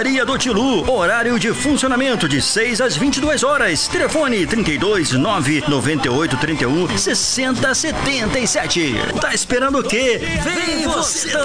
Padaria do Tilu. Horário de funcionamento de 6 às 22 horas. Telefone 32 998 31 60 77. Tá esperando o quê? Vem você!